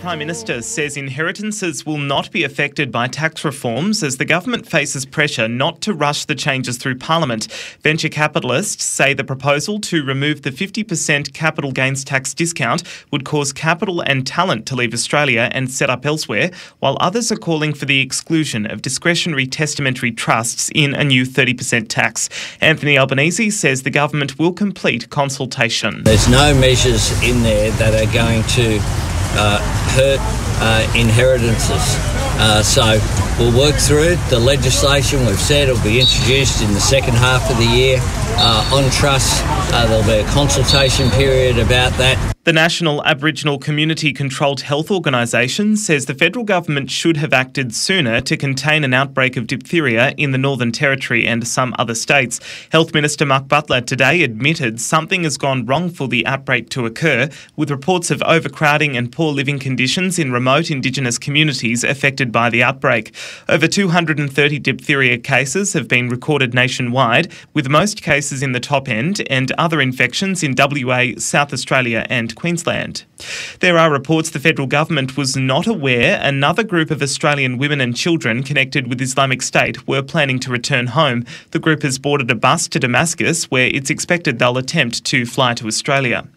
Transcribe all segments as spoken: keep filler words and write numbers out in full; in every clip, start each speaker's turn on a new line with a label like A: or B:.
A: Prime Minister says inheritances will not be affected by tax reforms as the government faces pressure not to rush the changes through Parliament. Venture capitalists say the proposal to remove the fifty percent capital gains tax discount would cause capital and talent to leave Australia and set up elsewhere, while others are calling for the exclusion of discretionary testamentary trusts in a new thirty percent tax. Anthony Albanese says the government will complete consultation.
B: There's no measures in there that are going to uh, hurt uh, inheritances. Uh, so we'll work through it. The legislation we've said will be introduced in the second half of the year. Uh, on trusts, uh, there'll be a consultation period about that.
A: The National Aboriginal Community Controlled Health Organisation says the federal government should have acted sooner to contain an outbreak of diphtheria in the Northern Territory and some other states. Health Minister Mark Butler today admitted something has gone wrong for the outbreak to occur, with reports of overcrowding and poor living conditions in remote Indigenous communities affected by the outbreak. Over two hundred thirty diphtheria cases have been recorded nationwide, with most cases in the top end and other infections in W A, South Australia and Queensland. There are reports the federal government was not aware another group of Australian women and children connected with Islamic State were planning to return home. The group has boarded a bus to Damascus, where it's expected they'll attempt to fly to Australia.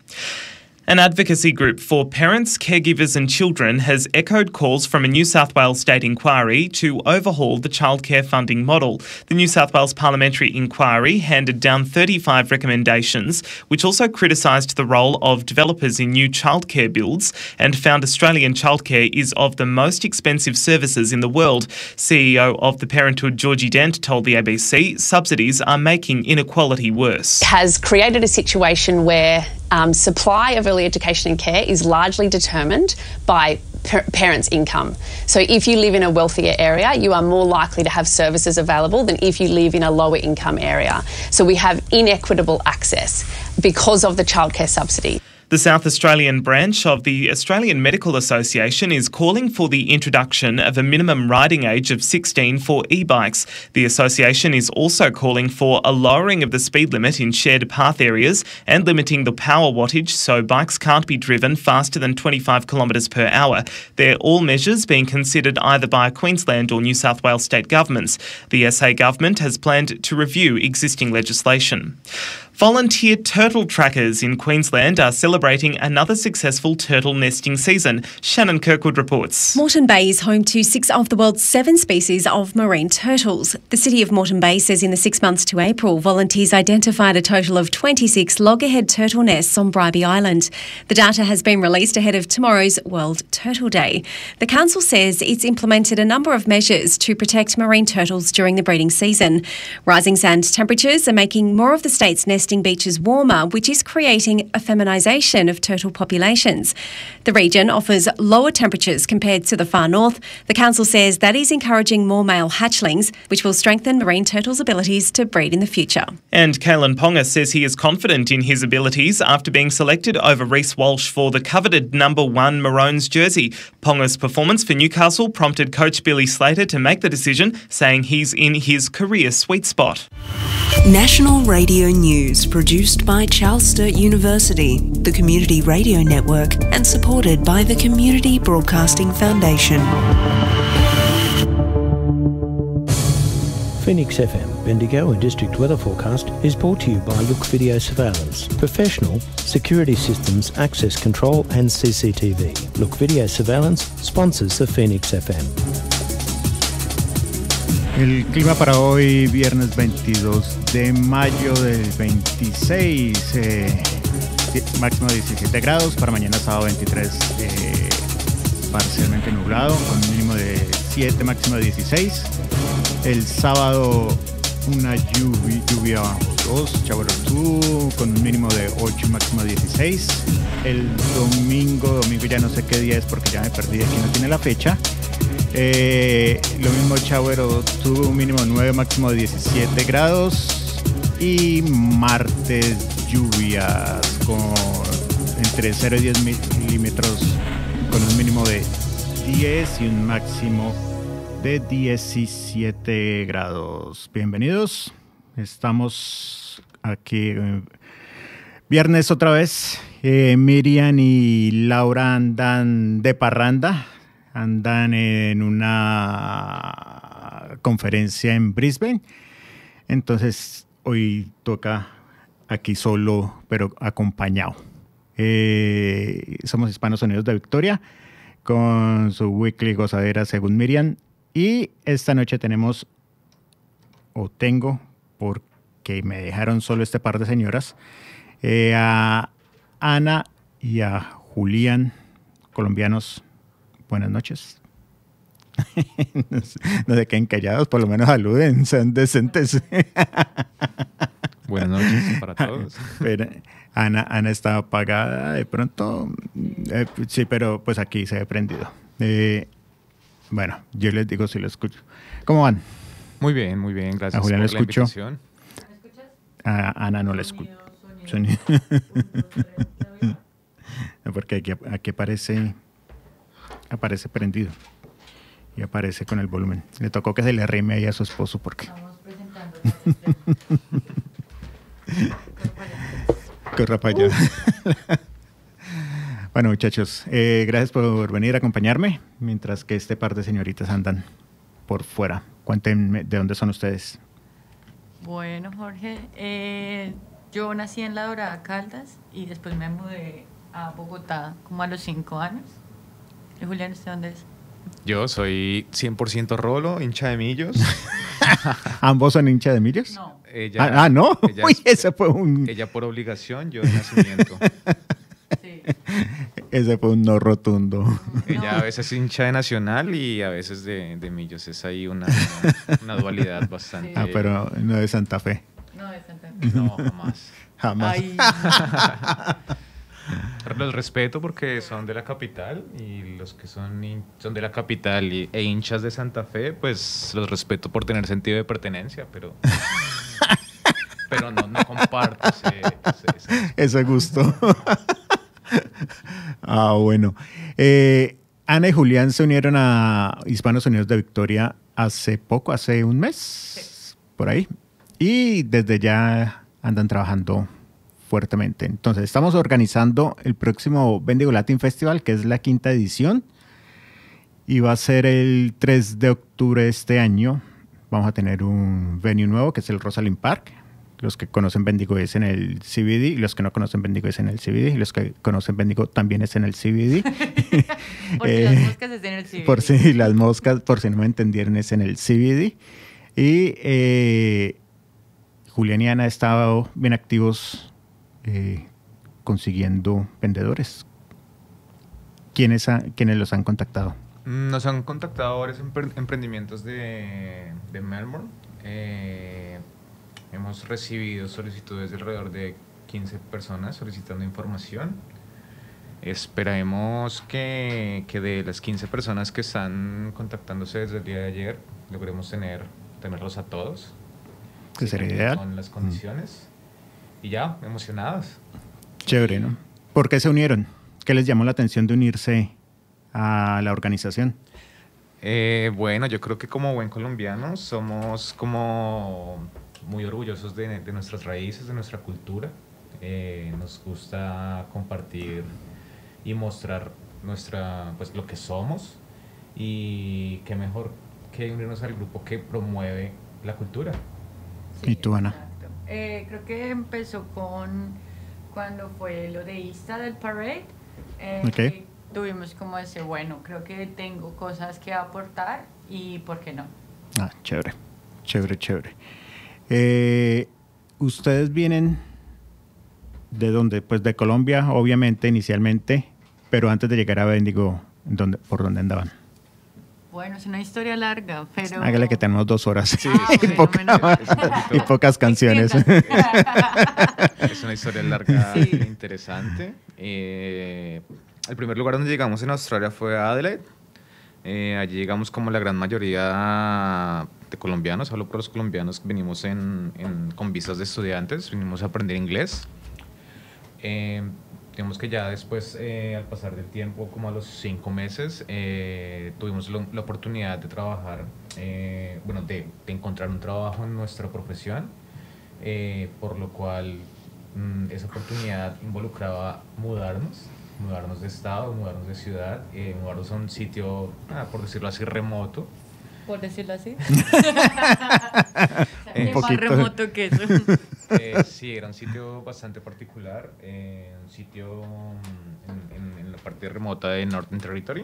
A: An advocacy group for parents, caregivers and children has echoed calls from a New South Wales state inquiry to overhaul the childcare funding model. The New South Wales Parliamentary Inquiry handed down thirty-five recommendations, which also criticised the role of developers in new childcare builds and found Australian childcare is of the most expensive services in the world. C E O of the Parenthood, Georgie Dent, told the A B C subsidies are making inequality worse.
C: Has created a situation where Um, supply of early education and care is largely determined by per- parents' income. So if you live in a wealthier area, you are more likely to have services available than if you live in a lower income area. So we have inequitable access because of the childcare subsidy.
A: The South Australian branch of the Australian Medical Association is calling for the introduction of a minimum riding age of sixteen for e-bikes. The association is also calling for a lowering of the speed limit in shared path areas and limiting the power wattage so bikes can't be driven faster than twenty-five kilometres per hour. They're all measures being considered either by Queensland or New South Wales state governments. The S A government has planned to review existing legislation. Volunteer turtle trackers in Queensland are celebrating another successful turtle nesting season. Shannon Kirkwood reports.
D: Moreton Bay is home to six of the world's seven species of marine turtles. The City of Moreton Bay says in the six months to April, volunteers identified a total of twenty-six loggerhead turtle nests on Bribie Island. The data has been released ahead of tomorrow's World Turtle Day. The council says it's implemented a number of measures to protect marine turtles during the breeding season. Rising sand temperatures are making more of the state's nesting beaches warmer, which is creating a feminisation of turtle populations. The region offers lower temperatures compared to the far north. The council says that is encouraging more male hatchlings, which will strengthen marine turtles' abilities to breed in the future.
A: And Kalen Ponga says he is confident in his abilities after being selected over Reece Walsh for the coveted number one Maroons jersey. Ponga's performance for Newcastle prompted coach Billy Slater to make the decision, saying he's in his career sweet spot.
E: National Radio News, produced by Charles Sturt University, the Community Radio Network, and supported by the Community Broadcasting Foundation.
F: Phoenix F M, Bendigo and District Weather Forecast is brought to you by Look Video Surveillance, professional security systems, access control and C C T V. Look Video Surveillance sponsors of Phoenix F M.
G: El clima para hoy, viernes veintidós de mayo del veintiséis, eh, máximo de diecisiete grados, para mañana sábado veintitrés, eh, parcialmente nublado, con un mínimo de siete, máximo de dieciséis. El sábado una lluvia, lluvia dos, chavarotú, con un mínimo de ocho, máximo de dieciséis. El domingo, domingo ya no sé qué día es porque ya me perdí, aquí no tiene la fecha. Eh, lo mismo Chavero tuvo un mínimo de nueve, máximo de diecisiete grados. Y martes lluvias con entre cero y diez milímetros con un mínimo de diez y un máximo de diecisiete grados. Bienvenidos, estamos aquí eh, viernes otra vez eh, Miriam y Laura andan de parranda, andan en una conferencia en Brisbane, entonces hoy toca aquí solo, pero acompañado. Eh, somos Hispanos Unidos de Victoria, con su weekly gozadera según Miriam, y esta noche tenemos, o tengo, porque me dejaron solo este par de señoras, eh, a Ana y a Julián, colombianos. Buenas noches. no, se, no se queden callados, por lo menos saluden, sean decentes.
H: Buenas noches para todos.
G: Pero Ana, Ana está apagada de pronto. Eh, sí, pero pues aquí se ha prendido. Eh, bueno, yo les digo si lo escucho. ¿Cómo van?
H: Muy bien, muy bien. Gracias
G: a Julián
H: por
G: le escucho.
H: La invitación.
I: ¿Me escuchas?
G: A Ana no la escucho.
I: Sonido.
G: Porque aquí, aquí aparece, aparece prendido. Y aparece con el volumen. Le tocó que se le rime ahí a su esposo porque...
I: Estamos presentando.
G: Corra para allá. Bueno, muchachos, eh, gracias por venir a acompañarme, mientras que este par de señoritas andan por fuera. Cuéntenme de dónde son ustedes.
I: Bueno, Jorge, eh, yo nací en La Dorada, Caldas, y después me mudé a Bogotá como a los cinco años. ¿Y Julián, usted dónde es?
H: Yo soy cien por ciento rolo, hincha de Millos.
G: ¿Ambos son hincha de Millos?
I: No.
H: Ella,
G: ah, ah, ¿no?
H: Ella
G: Uy,
H: es,
G: ese fue un...
H: Ella por obligación, yo de nacimiento.
I: Sí.
G: Ese fue un no rotundo.
H: Ella a veces es hincha de Nacional y a veces de, de Millos. Es ahí una, una dualidad bastante...
G: Ah, pero no de Santa Fe.
I: No, de Santa Fe.
H: No, jamás.
G: Jamás.
I: Ay.
H: Los respeto porque son de la capital y los que son, hin- son de la capital y, e hinchas de Santa Fe, pues los respeto por tener sentido de pertenencia, pero... pero no, no comparto ese, ese, ese
G: Ese gusto. Ah, bueno. Eh, Ana y Julián se unieron a Hispanos Unidos de Victoria hace poco, hace un mes, sí, por ahí. Y desde ya andan trabajando fuertemente. Entonces, estamos organizando el próximo Bendigo Latin Festival, que es la quinta edición. Y va a ser el tres de octubre de este año. Vamos a tener un venue nuevo, que es el Rosalind Park. Los que conocen Bendigo es en el C B D, y los que no conocen Bendigo es en el C B D, y los que conocen Bendigo también es en el C B D.
I: Por si
G: eh,
I: las moscas es en el C B D.
G: Por si las moscas, por si no me entendieron, es en el C B D. Y eh, Julián y Ana han estado bien activos eh, consiguiendo vendedores. ¿Quiénes, ha, ¿Quiénes los han contactado?
H: Nos han contactado varios empre- emprendimientos de, de Melbourne. Eh, hemos recibido solicitudes de alrededor de quince personas solicitando información. Esperemos que, que de las quince personas que están contactándose desde el día de ayer, logremos tener, tenerlos a todos.
G: Que
H: Sí,
G: sería ideal.
H: Con las condiciones. Mm. Y ya, emocionados.
G: Chévere, ¿no? ¿Por qué se unieron? ¿Qué les llamó la atención de unirse a la organización?
H: Eh, bueno, yo creo que como buen colombiano somos como muy orgullosos de, de nuestras raíces, de nuestra cultura. Eh, nos gusta compartir y mostrar nuestra, pues, lo que somos, y qué mejor que unirnos al grupo que promueve la cultura.
G: ¿Y tú, Ana?
I: Exacto. Eh, creo que empezó con cuando fue lo de Ista del Parade. Eh,
G: Ok.
I: Tuvimos como ese, bueno, creo que tengo cosas que aportar y ¿por qué no?
G: Ah, chévere, chévere, chévere. Eh, ¿Ustedes vienen de dónde? Pues de Colombia, obviamente, inicialmente, pero antes de llegar a Bendigo, ¿dónde, ¿por dónde andaban?
I: Bueno, es una historia larga, pero...
G: Hágale que tenemos dos horas
I: Ah,
G: y,
I: bueno,
G: poca-
I: menos-
G: y pocas canciones.
H: Es una historia larga
I: Sí.
H: e interesante. Eh, el primer lugar donde llegamos en Australia fue a Adelaide. Eh, allí llegamos como la gran mayoría de colombianos, hablo por los colombianos, venimos en, en, con visas de estudiantes, venimos a aprender inglés. Eh, digamos que ya después, eh, al pasar del tiempo, como a los cinco meses, eh, tuvimos lo, la oportunidad de trabajar, eh, bueno, de, de encontrar un trabajo en nuestra profesión, eh, por lo cual mm, esa oportunidad involucraba mudarnos, mudarnos de estado, mudarnos de ciudad, eh, mudarnos a un sitio, ah, por decirlo así, remoto.
I: Por decirlo así.
G: Un
I: ¿Qué más
G: poquito.
I: remoto que eso?
H: Eh, sí, era un sitio bastante particular, eh, un sitio mm, en, en- en la parte remota de Northern Territory.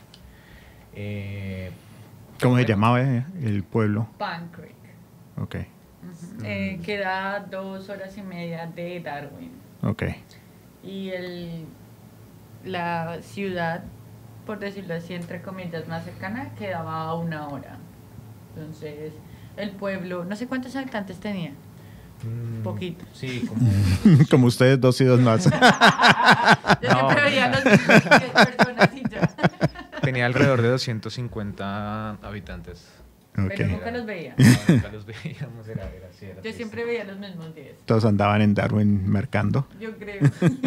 H: Eh,
G: ¿Cómo se
H: bueno,
G: llamaba eh, el pueblo?
I: Pan Creek.
G: Ok,
I: Ujú. Eh, queda a dos horas y media de Darwin.
G: ok.
I: Y el, la ciudad, por decirlo así, entre comillas, más cercana, quedaba a una hora. Entonces, el pueblo, no sé cuántos habitantes tenía.
H: mm,
I: Poquito.
H: Sí, como
G: Como ustedes dos y dos más.
I: Yo
H: No.
I: siempre veía los mismos diez personas y ya.
H: tenía alrededor de doscientos cincuenta habitantes.
I: Pero
G: Ok.
I: nunca los veía.
H: No, nunca los veíamos, era, era así, era
I: Yo
H: triste.
I: siempre veía los mismos diez.
G: Todos andaban en Darwin mercando.
I: Yo creo.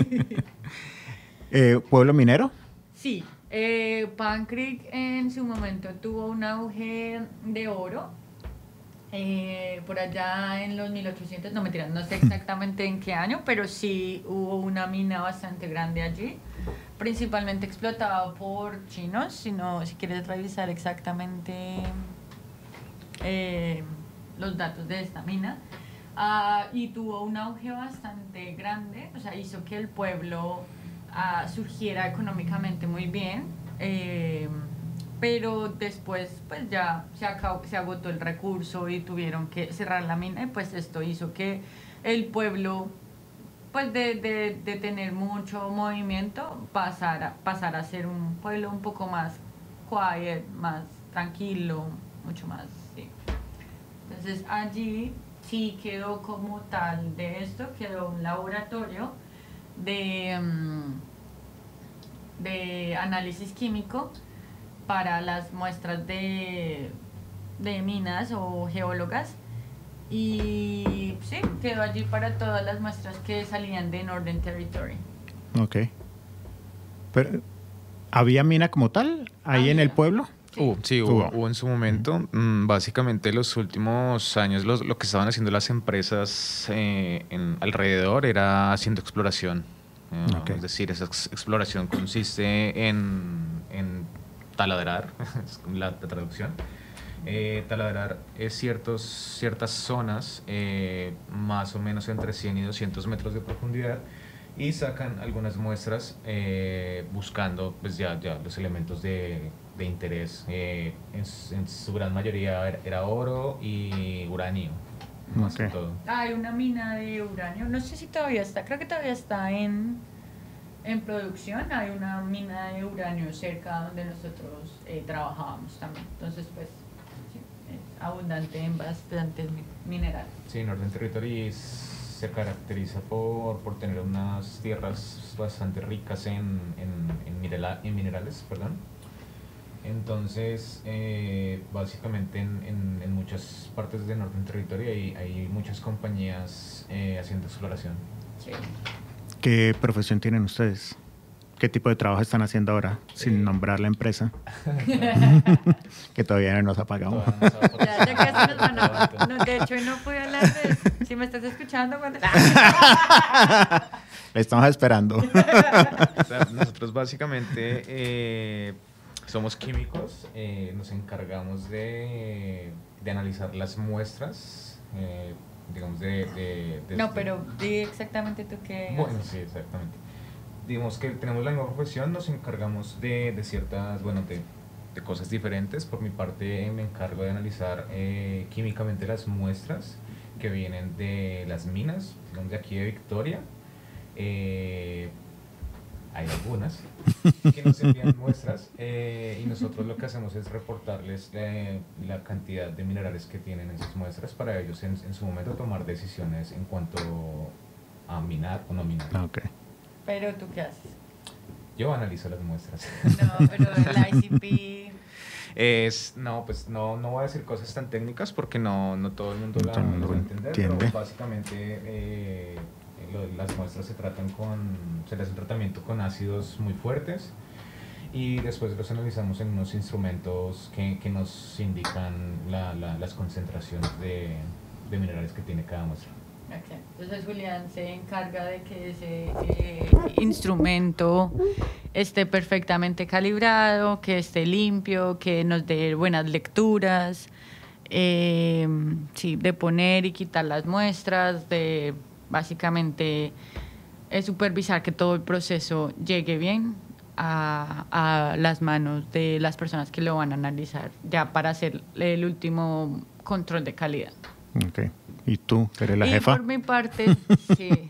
G: Eh, ¿Pueblo minero?
I: Sí, eh, Pan Creek en su momento tuvo un auge de oro. eh, por allá en los mil ochocientos, no mentira, no sé exactamente en qué año, pero sí hubo una mina bastante grande allí, principalmente explotada por chinos. Si no, si quieres revisar exactamente eh, los datos de esta mina. Ah, y tuvo un auge bastante grande, o sea, hizo que el pueblo ah, surgiera económicamente muy bien, eh, pero después pues ya se, acabó, se agotó el recurso y tuvieron que cerrar la mina, y pues esto hizo que el pueblo, pues de, de, de tener mucho movimiento, pasara, pasara a ser un pueblo un poco más quiet, más tranquilo, mucho más, sí. Entonces allí sí quedó como tal de esto, quedó un laboratorio de, um, de análisis químico para las muestras de, de minas o geólogas, y sí, quedó allí para todas las muestras que salían de Northern Territory.
G: Ok. Pero, ¿había mina como tal ahí en el
I: Había.
G: pueblo?
H: Uh, sí,
G: Hubo.
H: hubo, hubo en su momento. Mm, básicamente los últimos años los- lo que estaban haciendo las empresas eh, en, alrededor era haciendo exploración. Eh,
G: Ok.
H: Es decir, esa ex- exploración consiste en, en taladrar, es la, la traducción. Eh, taladrar es ciertos, ciertas zonas eh, más o menos entre cien y doscientos metros de profundidad, y sacan algunas muestras eh, buscando pues ya, ya los elementos de, de interés. Eh, en, s- en su gran mayoría era, era oro y uranio, más que
G: Ok.
H: todo.
I: Hay una mina de uranio, no sé si todavía está, creo que todavía está en, en producción. Hay una mina de uranio cerca donde nosotros eh, trabajábamos también. Entonces, pues, sí, es abundante en bastantes mi- minerales.
H: Sí, Northern Territory s- se caracteriza por, por tener unas tierras bastante ricas en, en, en, minerala- en minerales, perdón. Entonces, eh, básicamente en, en, en muchas partes de Northern Territory hay, hay muchas compañías eh, haciendo exploración.
I: Sí.
G: ¿Qué profesión tienen ustedes? ¿Qué tipo de trabajo están haciendo ahora? Sin
H: Eh.
G: nombrar la empresa. Que todavía no nos ha pagado.
H: Todavía no sabe por qué
I: Ya, ya
H: estamos
I: casi nos van a...
H: trabajando.
I: No, de hecho, no pude hablar de eso. Si me estás escuchando, cuando...
G: Le estamos esperando.
H: O sea, nosotros básicamente eh, somos químicos, eh, nos encargamos de, de analizar las muestras, eh, digamos, de... de- de-
I: No,
H: de-
I: pero di exactamente tú qué
H: Bueno,
I: haces.
H: sí, exactamente. Digamos que tenemos la misma profesión, nos encargamos de, de ciertas, bueno, de, de cosas diferentes. Por mi parte me encargo de analizar eh, químicamente las muestras que vienen de las minas, digamos de aquí de Victoria. Eh, hay algunas que nos envían muestras eh, y nosotros lo que hacemos es reportarles eh, la cantidad de minerales que tienen en sus muestras para ellos en, en su momento tomar decisiones en cuanto a minar o no minar.
G: Ok.
I: Pero tú qué haces.
H: Yo analizo las muestras.
I: No, pero el I C P...
H: Es, no, pues no, no voy a decir cosas tan técnicas porque no, no todo el mundo
G: No
H: la,
G: todo el mundo
H: las va a
G: lo
H: entender,
G: entiende.
H: pero básicamente eh, lo- las muestras se tratan con, se les hace un tratamiento con ácidos muy fuertes y después los analizamos en unos instrumentos que, que nos indican la- la- las concentraciones de, de minerales que tiene cada muestra.
I: Okay. Entonces Julián se encarga de que ese eh, instrumento esté perfectamente calibrado, que esté limpio, que nos dé buenas lecturas, eh, sí, de poner y quitar las muestras, de básicamente eh, supervisar que todo el proceso llegue bien a, a las manos de las personas que lo van a analizar, ya para hacer el último control de calidad.
G: Okay. ¿Y tú, eres la
I: y
G: jefa?
I: Por mi parte, sí.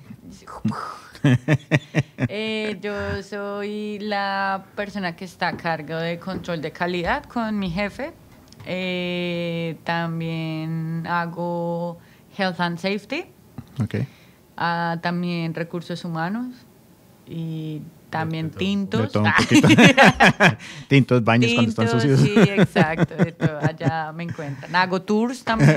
I: eh, yo soy la persona que está a cargo de control de calidad con mi jefe. Eh, también hago health and safety.
G: Okay.
I: Uh, también recursos humanos y también de tintos.
G: De todo un poquito. Tintos, baños
I: tintos,
G: cuando están sucios.
I: Sí, exacto. De todo. Allá me encuentran. Hago tours también.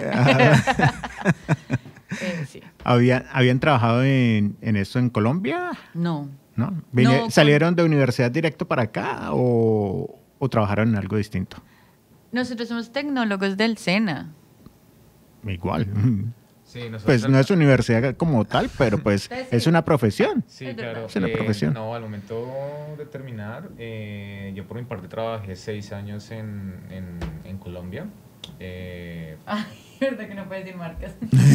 I: eh, sí.
G: ¿Habían, ¿Habían trabajado en, en esto en Colombia?
I: No.
G: ¿No? Vine,
I: no
G: ¿Salieron con... de universidad directo para acá o, o trabajaron en algo distinto?
I: Nosotros somos tecnólogos del SENA.
G: Igual.
H: Sí,
G: pues no es universidad como tal, pero pues
I: sí.
G: es una profesión.
H: Sí, claro.
G: Es una
H: eh,
G: profesión.
H: No, al momento de terminar, eh, yo por mi parte trabajé seis años en, en, en Colombia. Eh,
I: Ay, verdad que no puedes decir marcas.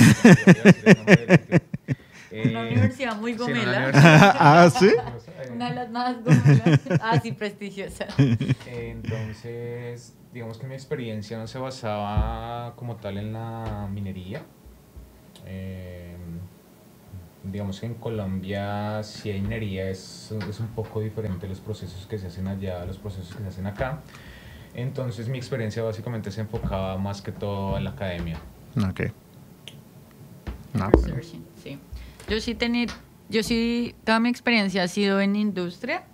H: eh,
I: una universidad muy gomela.
H: Sí, universidad.
G: Ah, ¿sí?
I: Una de las más gomelas. Ah, sí, prestigiosa.
H: Entonces, digamos que mi experiencia no se basaba como tal en la minería. Eh, digamos que en Colombia si hay minería es, es un poco diferente los procesos que se hacen allá a los procesos que se hacen acá. Entonces mi experiencia básicamente se enfocaba más que todo en la academia.
G: Ok. No,
I: sí. Yo sí tenía, yo sí, toda mi experiencia ha sido en industria.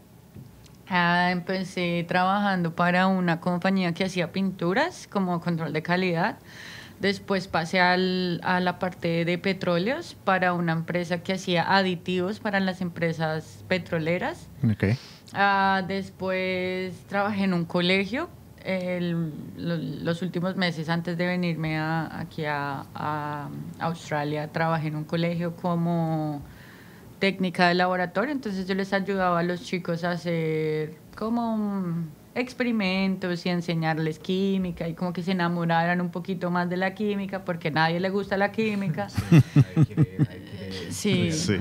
I: Ah, empecé trabajando para una compañía que hacía pinturas como control de calidad. Después pasé al, a la parte de petróleos para una empresa que hacía aditivos para las empresas petroleras.
G: Okay.
I: Uh, después trabajé en un colegio el, lo, los últimos meses antes de venirme a, aquí a, a Australia. Trabajé en un colegio como técnica de laboratorio, entonces yo les ayudaba a los chicos a hacer como experimentos y enseñarles química y como que se enamoraran un poquito más de la química, porque a nadie le gusta la química. Sí, nadie quiere, nadie quiere, sí. sí.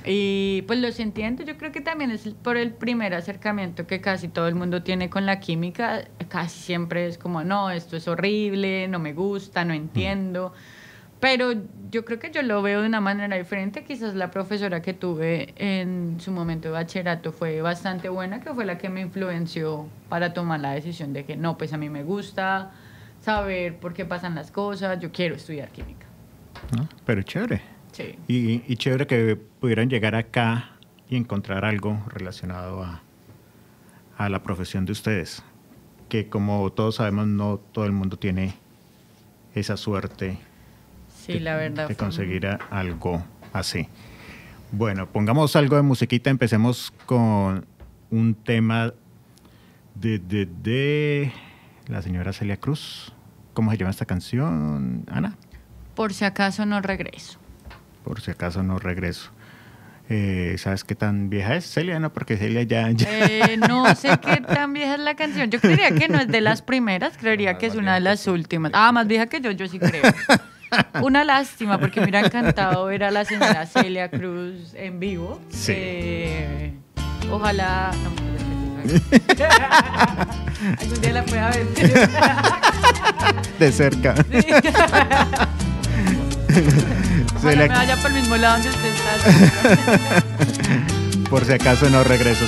I: Y pues los entiendo, yo creo que también es por el primer acercamiento que casi todo el mundo tiene con la química. Casi siempre es como, no, esto es horrible, no me gusta, no entiendo. Pero yo creo que yo lo veo de una manera diferente. Quizás la profesora que tuve en su momento de bachillerato fue bastante buena, que fue la que me influenció para tomar la decisión de que no, pues a mí me gusta saber por qué pasan las cosas, yo quiero estudiar química.
G: ¿No? Pero chévere.
I: Sí.
G: Y, y chévere que pudieran llegar acá y encontrar algo relacionado a, a la profesión de ustedes. Que como todos sabemos, no todo el mundo tiene esa suerte.
I: Sí,
G: de,
I: la verdad.
G: De conseguir muy... algo así. Bueno, pongamos algo de musiquita. Empecemos con un tema de, de, de la señora Celia Cruz. ¿Cómo se llama esta canción, Ana?
I: Por si acaso no regreso.
G: Por si acaso no regreso. Eh, ¿Sabes qué tan vieja es Celia? No, porque Celia ya... ya...
I: Eh, no sé qué tan vieja es la canción. Yo creería que no es de las primeras, creería no, que es una de las últimas. Ah, más vieja que yo, yo sí creo. Una lástima, porque me hubiera encantado ver a la señora Celia Cruz en vivo.
G: Sí.
I: Eh, ojalá... No, algún día la pueda ver.
G: De cerca. Sí.
I: Ojalá me vaya por el mismo lado donde usted está.
G: Por si acaso no regreso.